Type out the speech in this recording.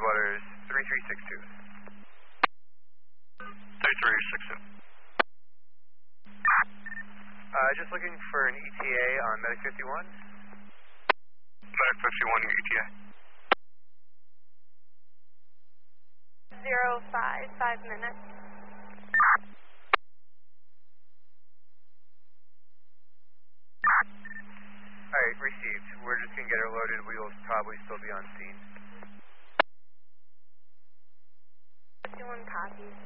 Tidewater's 3362. 3362. Just looking for an ETA on Medic 51. Medic 51, your ETA. 5 minutes. Alright, received. We're just going to get her loaded. We will probably still be on scene. 51 copies.